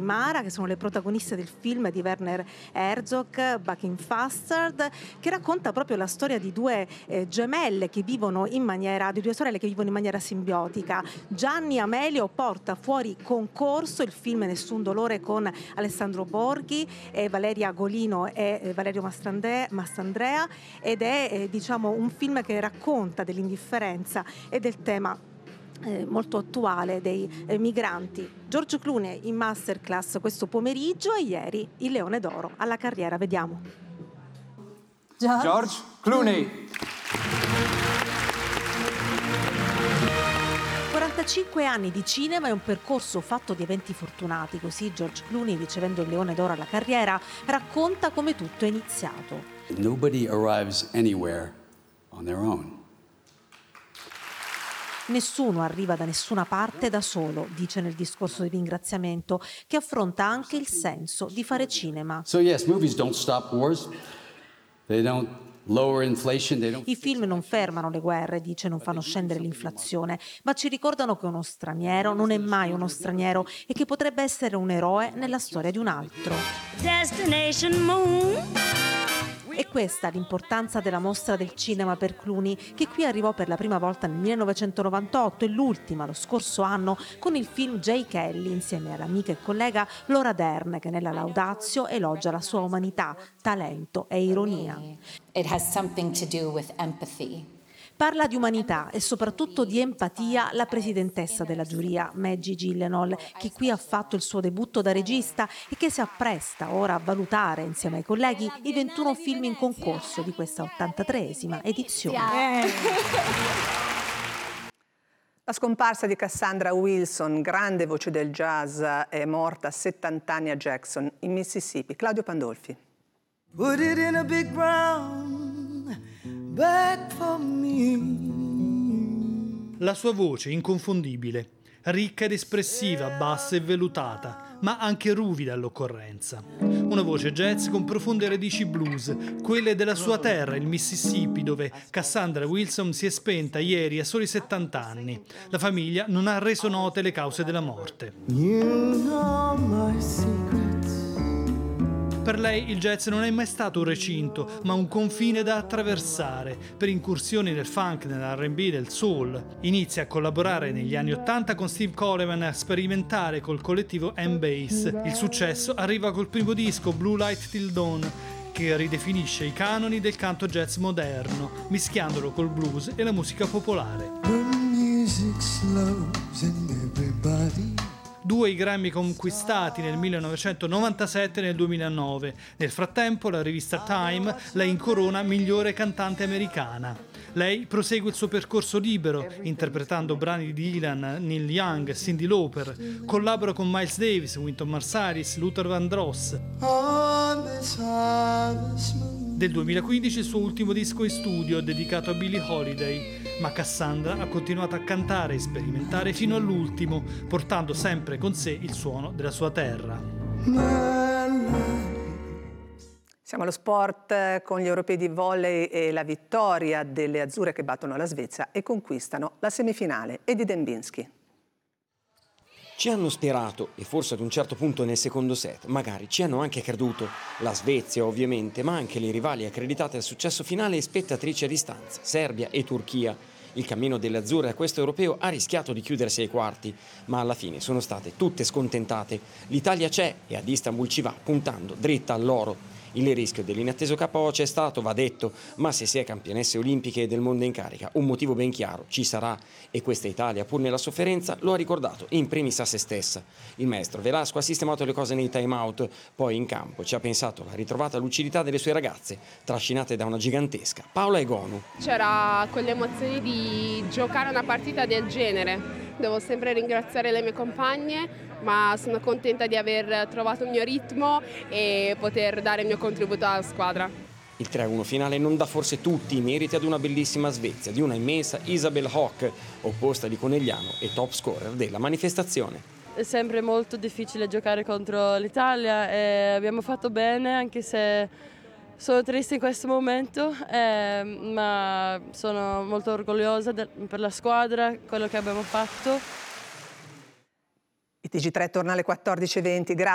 Mara, che sono le protagoniste del film di Werner Herzog, Bucking Faster, che racconta proprio la storia di due gemelle che vivono in maniera, di due sorelle che vivono in maniera simbiotica. Gianni Amelio porta fuori concorso il film Nessun dolore con Alessandro Borghi, Valeria Golino e Valerio Mastandrea, ed è diciamo un film che racconta dell'indifferenza e del tema molto attuale dei migranti. George Clooney in masterclass questo pomeriggio e ieri il Leone d'Oro alla Carriera. Vediamo. George Clooney. 45 anni di cinema è un percorso fatto di eventi fortunati, così George Clooney, ricevendo il Leone d'Oro alla Carriera, racconta come tutto è iniziato. Nobody arrives anywhere on their own. Nessuno arriva da nessuna parte da solo, dice nel discorso di ringraziamento, che affronta anche il senso di fare cinema. So yes, movies don't stop wars. They don't lower inflation. They don't... I film non fermano le guerre, dice, non fanno scendere l'inflazione, ma ci ricordano che uno straniero non è mai uno straniero e che potrebbe essere un eroe nella storia di un altro. Destination Moon. E questa è l'importanza della mostra del cinema per Clooney, che qui arrivò per la prima volta nel 1998 e l'ultima lo scorso anno con il film J. Kelly insieme all'amica e collega Laura Dern, che nella Laudatio elogia la sua umanità, talento e ironia. It has something to do with empathy. Parla di umanità e soprattutto di empatia la presidentessa della giuria, Maggie Gyllenhaal, che qui ha fatto il suo debutto da regista e che si appresta ora a valutare insieme ai colleghi i 21 film in concorso di questa 83esima edizione. La scomparsa di Cassandra Wilson, grande voce del jazz, è morta a 70 anni a Jackson, in Mississippi. Claudio Pandolfi. Put it in a big brown bag for me. La sua voce inconfondibile, ricca ed espressiva, bassa e vellutata, ma anche ruvida all'occorrenza. Una voce jazz con profonde radici blues, quelle della sua terra, il Mississippi, dove Cassandra Wilson si è spenta ieri a soli 70 anni. La famiglia non ha reso note le cause della morte. You know my secrets. Per lei il jazz non è mai stato un recinto, ma un confine da attraversare. Per incursioni nel funk, nell'R&B, del soul. Inizia a collaborare negli anni '80 con Steve Coleman e a sperimentare col collettivo M-Bass. Il successo arriva col primo disco, Blue Light Till Dawn, che ridefinisce i canoni del canto jazz moderno, mischiandolo col blues e la musica popolare. When music slows and everybody. 2 i Grammy conquistati nel 1997 e nel 2009. Nel frattempo la rivista Time la incorona migliore cantante americana. Lei prosegue il suo percorso libero, interpretando brani di Dylan, Neil Young, Cyndi Lauper. Collabora con Miles Davis, Wynton Marsalis, Luther Vandross. Del 2015 il suo ultimo disco in studio dedicato a Billie Holiday. Ma Cassandra ha continuato a cantare e sperimentare fino all'ultimo, portando sempre con sé il suono della sua terra. Siamo allo sport con gli europei di volley e la vittoria delle azzurre che battono la Svezia e conquistano la semifinale. Edi Dembinski. Ci hanno sperato, e forse ad un certo punto nel secondo set, magari ci hanno anche creduto. La Svezia ovviamente, ma anche le rivali accreditate al successo finale e spettatrici a distanza, Serbia e Turchia. Il cammino delle azzurre a questo europeo ha rischiato di chiudersi ai quarti, ma alla fine sono state tutte scontentate. L'Italia c'è e ad Istanbul ci va, puntando dritta all'oro. Il rischio dell'inatteso KO c'è stato, va detto, ma se si è campionesse olimpiche del mondo in carica, un motivo ben chiaro ci sarà, e questa Italia, pur nella sofferenza, lo ha ricordato in primis a se stessa. Il maestro Velasco ha sistemato le cose nei time-out, poi in campo ci ha pensato alla ritrovata lucidità delle sue ragazze, trascinate da una gigantesca Paola Egonu. C'era quell'emozione di giocare una partita del genere. Devo sempre ringraziare le mie compagne, ma sono contenta di aver trovato il mio ritmo e poter dare il mio contributo alla squadra. Il 3-1 finale non dà forse tutti i meriti ad una bellissima Svezia, di una immensa Isabel Hock, opposta di Conegliano e top scorer della manifestazione. È sempre molto difficile giocare contro l'Italia e abbiamo fatto bene, anche se sono triste in questo momento, ma sono molto orgogliosa per la squadra, quello che abbiamo fatto. Il TG3 torna alle 14:20. Grazie.